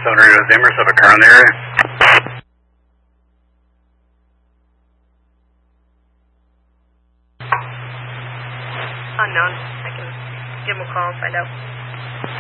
Zimmers have a car in the area. Unknown. I can give him a call and find out.